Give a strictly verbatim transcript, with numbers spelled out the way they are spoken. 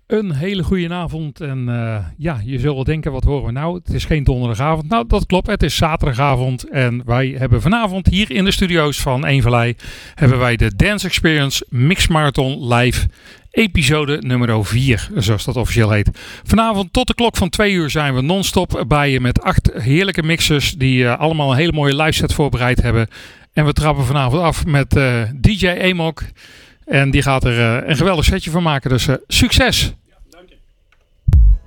Een hele goede avond en uh, ja, je zult wel denken, wat horen we nou? Het is geen donderdagavond. Nou, dat klopt, het is zaterdagavond en wij hebben vanavond hier in de studio's van Eenvallei hebben wij de Dance Experience Mix Marathon Live episode nummer vier, zoals dat officieel heet. Vanavond tot de klok van twee uur zijn we non-stop bij je met acht heerlijke mixers die uh, allemaal een hele mooie live set voorbereid hebben. En we trappen vanavond af met uh, D J Amok en die gaat er uh, een geweldig setje van maken, dus uh, succes!